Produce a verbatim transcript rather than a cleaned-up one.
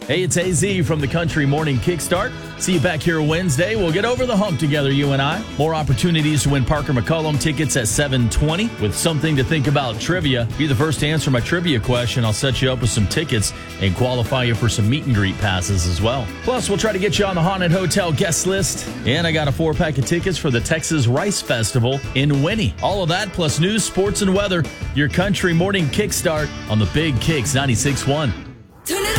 Hey, it's A Z from the Country Morning Kickstart. See you back here Wednesday. We'll get over the hump together, you and I. More opportunities to win Parker McCollum tickets at seven twenty with something to think about trivia. Be the first to answer my trivia question. I'll set you up with some tickets and qualify you for some meet and greet passes as well. Plus, we'll try to get you on the Haunted Hotel guest list. And I got a four-pack of tickets for the Texas Rice Festival in Winnie. All of that plus news, sports, and weather. Your Country Morning Kickstart on the Big Kicks ninety-six point one.